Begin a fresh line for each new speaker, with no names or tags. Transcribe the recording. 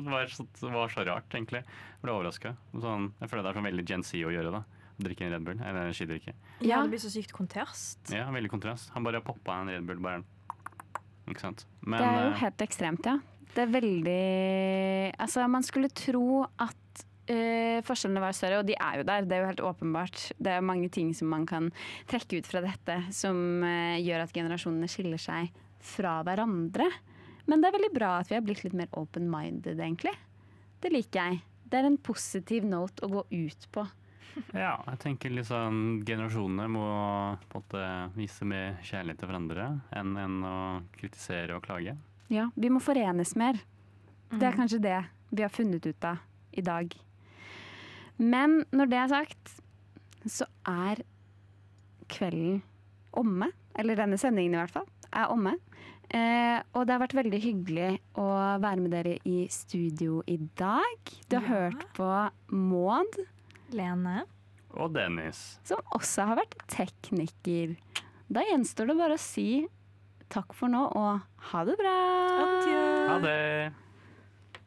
det var så rart, egentlig. Jeg ble overrasket. Sånn, jeg føler det er sånn veldig Gen Z å gjøre da. Drikke en Red Bull, eller energidrikke.
Ja, det blir så sykt kontrast.
Ja, veldig kontrast. Han bare poppet en Red Bull, bare. Ikke sant? Men,
det er jo helt ekstremt, ja. Det er veldig... Altså, man skulle tro at forskjellene var større, og de er jo der. Det er jo helt åpenbart. Det er mange ting som man kan trekke ut fra dette, som gjør at generasjonene skiller seg fra hverandre. Men det er veldig bra at vi har blitt litt mer open-minded, egentlig. Det liker jeg. Det er en positiv note å gå ut på.
Ja, jeg tenker liksom generasjonene må på en måte vise mer kjærlighet til hverandre enn å kritisere og klage.
Ja, vi må forenes mer. Det er kanskje det vi har funnet ut av i dag. Men når det er sagt, så er kvelden omme. Eller denne sendingen i hvert fall, er omme. Og det har vært veldig hyggelig å være med dere i studio i dag. Du har hørt på Maud,
Lene
og Dennis,
som også har vært tekniker. Da gjenstår det bare å si takk for nå, og ha det bra!
Adjø!
Ha det!